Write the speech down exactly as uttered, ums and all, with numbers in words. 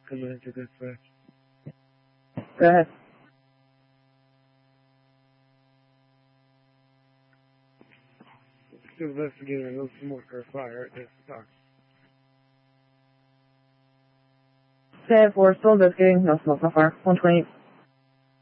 coming into this way. Go ahead. Still investigating a little smoke or fire at this spot. ten four, still investigating, no smoke, no fire. one twenty.